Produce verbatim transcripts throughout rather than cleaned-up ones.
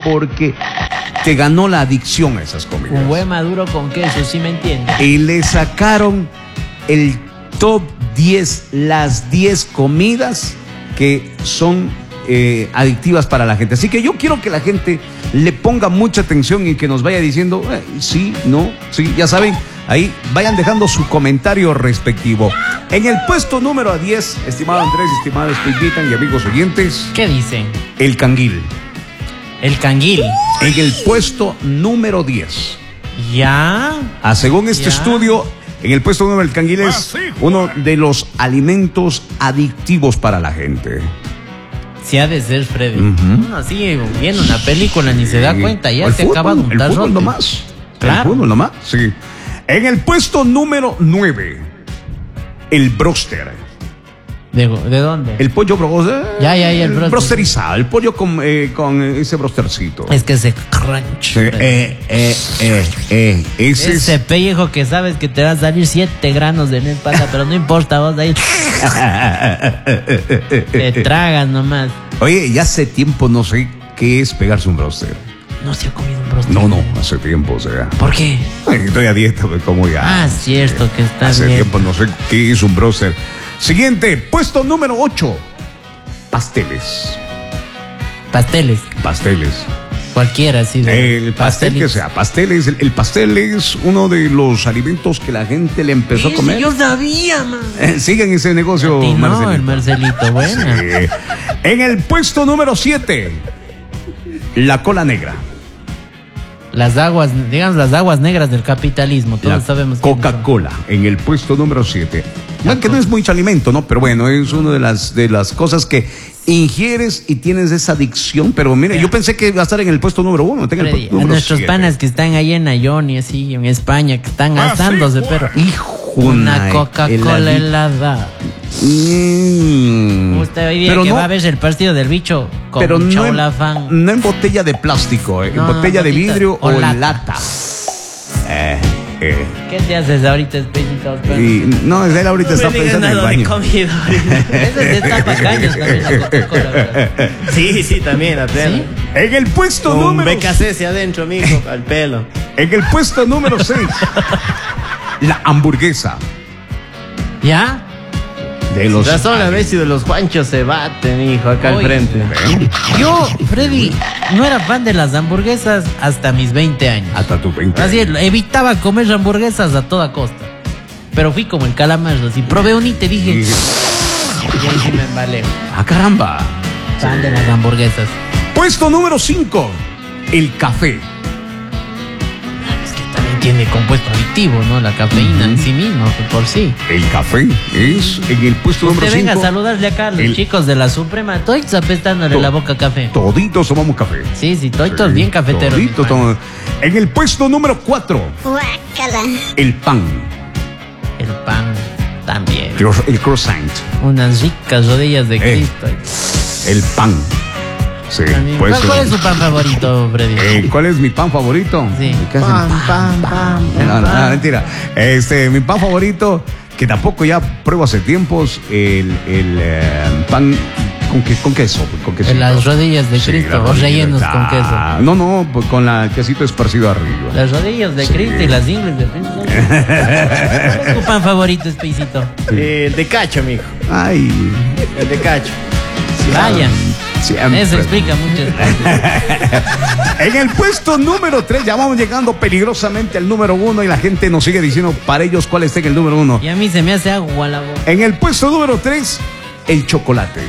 porque te ganó la adicción a esas comidas. Un buen maduro con queso, ¿sí me entiendes? Y le sacaron el top diez, las diez comidas que son eh, adictivas para la gente. Así que yo quiero que la gente le ponga mucha atención y que nos vaya diciendo eh, sí, no, sí, ya saben, ahí vayan dejando su comentario respectivo. En el puesto número diez, estimado Andrés, estimado Espiritan y amigos oyentes, ¿qué dicen? el canguil. El canguil. En el puesto número diez. Ya. Ah, según este Ya. estudio, en el puesto número el canguil es uno de los alimentos adictivos para la gente. Sí ha de ser, Freddy. Ujú. Uno así viendo una película ni se da Sí. cuenta, ya El se fútbol, acaba de un el tarrote. fútbol nomás. Claro. El fútbol nomás, sí. En el puesto número nueve, el broster. ¿De, de dónde? El pollo broster. Ya, ya, ya, el broster. brosterizado, el pollo con, eh, con ese brostercito. Es que ese crunch. Sí, eh, eh, eh, eh, ese Ese es... pellejo que sabes que te va a salir siete granos de espalda, pero no importa, vos de ahí te tragas nomás. Oye, ya hace tiempo no sé qué es pegarse un broster. No se ha comido un broster. No, no, hace tiempo, o sea. ¿Por qué? Ay, estoy a dieta, pues, como ya. Ah, cierto que está Hace bien. tiempo no sé qué es un broster. Siguiente, puesto número ocho. Pasteles. Pasteles, Pasteles. cualquiera, sí. De El pastel pasteles. que sea, pasteles. El, el pastel es uno de los alimentos que la gente le empezó a Sí, comer. sí, yo sabía, man. Eh, Sigan ese negocio, Sí, no, Marcelito. el Marcelito, bueno. Sí. En el puesto número siete, la cola negra. Las aguas, digamos, las aguas negras del capitalismo, todos La sabemos. que- Coca-Cola, en el puesto número siete. No, que no es mucho alimento, ¿no? Pero bueno, es una de las, de las cosas que ingieres y tienes esa adicción. Pero mire, yo pensé que iba a estar en el puesto número uno. Está en el Freddy, puesto a número nuestros siete. panas que están ahí en Ayón y así, en España, que están Ah, asándose, sí, pero hijo, una Coca-Cola helada. Mm. Usted hoy día Pero que no- va a ver el partido del bicho con pero no chaula en, fan. no en botella de plástico, eh, No, en botella de botita vidrio o o, en lata. lata. Eh, eh. ¿Qué te haces ahorita, especitos? Y, no, él ahorita está pensando en el baño. Ese es de tapacaños también la Coca-Cola, ¿verdad? Sí, sí, también, la plena. ¿Sí? En el puesto Con un número B K C hacia adentro, mijo, al pelo. En el puesto número seis, la hamburguesa ¿Ya? de los Razón, a veces de los Juanchos se baten, hijo, acá al Oye. frente. Yo, Freddy, no era fan de las hamburguesas hasta mis veinte años. hasta tu veinte. Así, evitaba comer hamburguesas a toda costa. Pero fui como el calamardo, así, probé un y te dije, Y- y ahí sí me embalé. Ah, caramba. Fan de las hamburguesas. Puesto número cinco, el café. Es que también tiene compuesto adictivo, ¿no? La cafeína en sí mismo, por sí. El café es en el puesto número Usted venga a cinco. saludarle acá a los el- chicos de la Suprema. Estoy apestándole To- la boca a café. Toditos tomamos café. Sí, sí, estoy Sí, bien cafetero. toditos tomamos. En el puesto número cuatro, Guácala. el pan. El pan también. Cro- El croissant. Unas ricas rodillas de Eh. Cristo. El pan. Sí, También. puesto- ¿Cuál, cuál es su pan favorito, Freddy? Eh, ¿Cuál es mi pan favorito? Sí. ¿Qué hacen? Pan, pan, pan, No, no, pan. no, mentira. Este, mi pan favorito, que tampoco ya pruebo hace tiempos, el, el eh, pan con, que, con queso. Con quesito. Las rodillas de Sí, Cristo, las o rodillas. rellenos con Ah, queso. No, no, pues con la quesito esparcido arriba. Las rodillas de Sí. Cristo y las ingles de Cristo. ¿Cuál es tu pan favorito, Espacito? Eh, el de cacho, mijo. Ay, El de cacho. Vaya. siempre. Eso explica muchas cosas. En el puesto número tres, ya vamos llegando peligrosamente al número uno y la gente nos sigue diciendo para ellos cuál está en el número uno. Y a mí se me hace agua la boca. En el puesto número tres, el chocolate.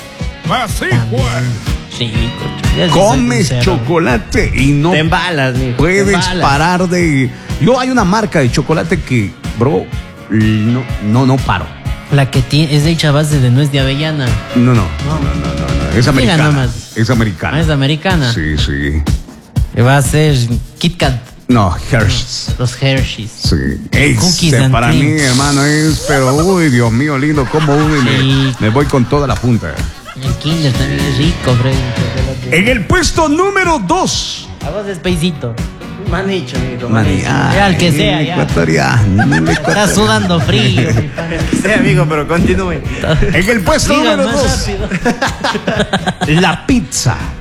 Sí, coche. Ya sí soy Comes sincero. chocolate y no Te embalas, mijo. te puedes embalas. parar de... Yo hay una marca de chocolate que, bro, no, no, no paro. La que tiene, es hecha a base de nuez de avellana. No, no, no, no, no, no, no. Es Diga americana. nomás. Es americana. Ah, es americana. Sí, sí. Que va a ser Kit Kat, No, Hershey's. los Hershey's. Sí. Cookies Este, and para cream. mí, hermano, es, pero, uy, Dios mío, lindo, como uno y me, Sí. me voy con toda la punta. El Kinder también es rico, Freddy. chocolate. En el puesto número dos. A vos es peicito. Manicho, mijo. Mani, Manicho. Ya, el que sea, ya. Ecuatoriano, el Está ecuatoriano. sudando frío. mi pana. Sí, amigo, pero continúe. En el puesto Diga número más dos, rápido. la pizza.